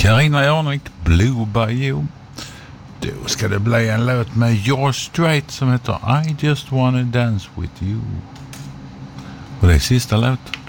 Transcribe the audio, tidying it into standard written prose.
Carina Jarnvik, Blue by You. Då ska det bli en låt med George Strait som heter I Just Wanna Dance With You. Och det är sista låten.